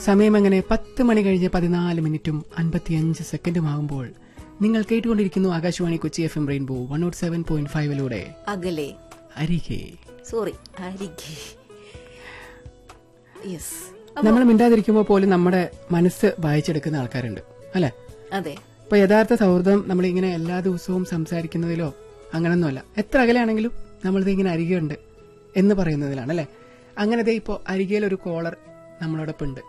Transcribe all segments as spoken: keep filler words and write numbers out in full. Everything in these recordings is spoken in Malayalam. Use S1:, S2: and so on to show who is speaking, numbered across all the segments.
S1: സമയം അങ്ങനെ പത്ത് മണി കഴിഞ്ഞ് പതിനാല് മിനിറ്റും അൻപത്തിയഞ്ച് സെക്കൻഡും ആകുമ്പോൾ നിങ്ങൾ കേട്ടുകൊണ്ടിരിക്കുന്നു Akashvani Kochi F M rainbow one not seven point ഫൈവിലൂടെ
S2: അകലെ
S1: അരികെ.
S2: സോറി അരികെ. യെസ്,
S1: നമ്മൾ മിണ്ടാതിരിക്കുമ്പോൾ പോലും നമ്മുടെ മനസ്സ് വായിച്ചെടുക്കുന്ന ആൾക്കാരുണ്ട് അല്ലെ?
S2: അതെ.
S1: ഇപ്പൊ യഥാർത്ഥ സൗഹൃദം നമ്മളിങ്ങനെ എല്ലാ ദിവസവും സംസാരിക്കുന്നതിലോ അങ്ങനൊന്നുമല്ല. എത്ര അകലെയാണെങ്കിലും നമ്മളിത് ഇങ്ങനെ അരികെയുണ്ട് എന്ന് പറയുന്നതിലാണ് അല്ലെ? അങ്ങനത്തെ ഇപ്പോ അരികയിൽ ഒരു കോളർ നമ്മളോടൊപ്പം ഉണ്ട്.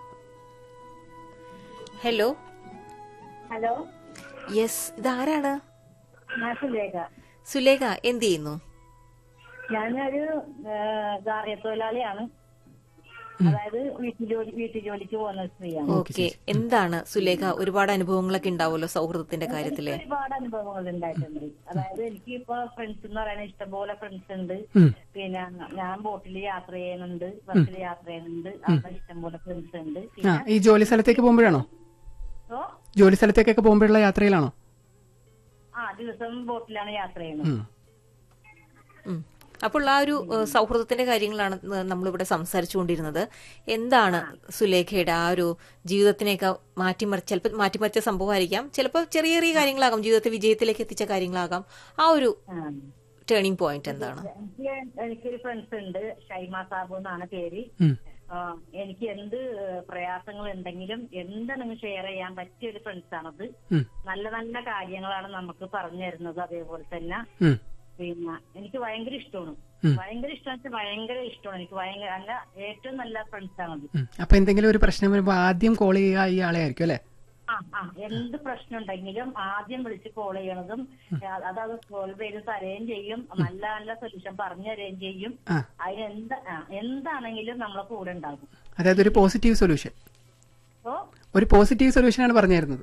S2: ഹലോ.
S3: ഹലോ.
S2: യെസ്, ഇതാരാണ്?
S3: സുലേഖ.
S2: സുലേഖ, എന്ത് ചെയ്യുന്നു?
S3: ഞാനൊരു ഗാർഹികത്തൊഴിലാളിയാണ്. അതായത് വീട്ടുജോലി വീട്ടു ജോലിക്ക് പോകുന്ന സ്ത്രീയാണ്.
S2: ഓക്കെ. എന്താണ് സുലേഖ, ഒരുപാട് അനുഭവങ്ങളൊക്കെ ഉണ്ടാവുമല്ലോ സൗഹൃദത്തിന്റെ കാര്യത്തില്?
S3: ഒരുപാട് അനുഭവങ്ങൾ ഉണ്ടായിട്ടുണ്ട്. അതായത് എനിക്ക് ഇപ്പൊ ഫ്രണ്ട്സ് എന്ന് പറയുന്ന ഇഷ്ടംപോലെ ഫ്രണ്ട്സ് ഉണ്ട്. പിന്നെ ഞാൻ ബോട്ടിൽ യാത്ര ചെയ്യുന്നുണ്ട്, ബസ്സിൽ യാത്ര ചെയ്യുന്നുണ്ട്. അവിടെ ഇഷ്ടംപോലെ ഫ്രണ്ട്സ് ഉണ്ട്.
S1: ഈ ജോലി സ്ഥലത്തേക്ക് പോകുമ്പോഴാണോ? ജോലി സ്ഥലത്തേക്കൊക്കെ പോകുമ്പോഴുള്ള യാത്രയിലാണോ?
S3: ആ, ദിവസം ബോട്ടിലാണ് യാത്ര ചെയ്യുന്നത്.
S2: അപ്പോൾ ആ ഒരു സൗഹൃദത്തിന്റെ കാര്യങ്ങളാണ് നമ്മളിവിടെ സംസാരിച്ചുകൊണ്ടിരുന്നത്. എന്താണ് സുലേഖയുടെ ആ ഒരു ജീവിതത്തിനെയൊക്കെ മാറ്റിമറിച്ച്, ചിലപ്പോൾ മാറ്റിമറിച്ച സംഭവമായിരിക്കാം, ചിലപ്പോൾ ചെറിയ ചെറിയ കാര്യങ്ങളാകാം, ജീവിതത്തെ വിജയത്തിലേക്ക് എത്തിച്ച കാര്യങ്ങളാകാം. ആ ഒരു ടേണിംഗ് പോയിന്റ് എന്താണ്?
S3: എനിക്കൊരു ഫ്രണ്ട്സ് ഉണ്ട്, ഷൈമ സാബു എന്നാണ് പേര്. എനിക്ക് എന്ത് പ്രയാസങ്ങൾ ഉണ്ടെങ്കിലും എന്താണെങ്കിലും ഷെയർ ചെയ്യാൻ പറ്റിയ ഒരു ഫ്രണ്ട്സ് ആണത്. നല്ല നല്ല കാര്യങ്ങളാണ് നമുക്ക് പറഞ്ഞു തരുന്നത്. അതേപോലെ തന്നെ പിന്നെ എനിക്ക് ഭയങ്കര ഇഷ്ടമാണ്. ഭയങ്കര ഇഷ്ടം ഭയങ്കര ഇഷ്ടമാണ് എനിക്ക്. ഭയങ്കര നല്ല ഏറ്റവും നല്ല ഫ്രണ്ട്സ് ആണത്.
S1: അപ്പൊ എന്തെങ്കിലും ഒരു പ്രശ്നം വരുമ്പോ ആദ്യം കോൾ ചെയ്യുക ഈ ആളെ ആയിരിക്കും അല്ലെ?
S3: ആ ആ എന്ത് പ്രശ്നം ഉണ്ടെങ്കിലും ആദ്യം വിളിച്ച് കോൾ ചെയ്യണതും അതത് സോൾവ് ചെയ്ത് തരുകയും ചെയ്യും. നല്ല നല്ല സൊല്യൂഷൻ പറഞ്ഞു തരുകയും ചെയ്യും. അതിന് എന്ത് എന്താണെങ്കിലും നമ്മളെ കൂടെ ഉണ്ടാകും.
S1: അതായത് ഒരു പോസിറ്റീവ് സൊല്യൂഷൻ. ഒരു പോസിറ്റീവ് സൊല്യൂഷൻ ആണ് പറഞ്ഞു തരുന്നത്.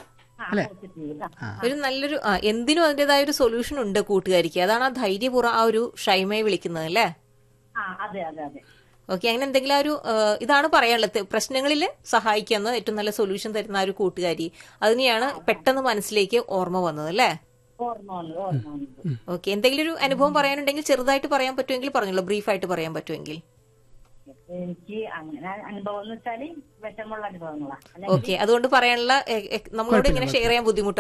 S2: ഒരു നല്ലൊരു എന്തിനും അതിന്റേതായ ഒരു സൊല്യൂഷൻ ഉണ്ട് കൂട്ടുകാരിക്ക്. അതാണ് ആ ധൈര്യപൂർവ്വം ആ ഒരു ഷൈമയെ വിളിക്കുന്നത് അല്ലേ?
S3: അതെ അതെ അതെ.
S2: ഓക്കെ. അങ്ങനെ എന്തെങ്കിലും ഒരു ഇതാണ് പറയാനുള്ളത്, പ്രശ്നങ്ങളിൽ സഹായിക്കുന്ന ഏറ്റവും നല്ല സൊല്യൂഷൻ തരുന്ന ആ ഒരു കൂട്ടുകാരി. അതിനെയാണ് പെട്ടെന്ന് മനസ്സിലേക്ക് ഓർമ്മ വന്നത് അല്ലേ? ഓക്കെ. എന്തെങ്കിലും ഒരു അനുഭവം പറയാനുണ്ടെങ്കിൽ ചെറുതായിട്ട് പറയാൻ പറ്റുമെങ്കിൽ പറഞ്ഞോളൂ, ബ്രീഫായിട്ട് പറയാൻ പറ്റുമെങ്കിൽ.
S3: എനിക്ക് അങ്ങനെ അനുഭവം എന്ന് വെച്ചാല് വിഷമുള്ള അനുഭവങ്ങളാണ്.
S2: ഓക്കെ. അതുകൊണ്ട് പറയാനുള്ള നമ്മളോട് ഇങ്ങനെ ഷെയർ ചെയ്യാൻ ബുദ്ധിമുട്ടാണ്.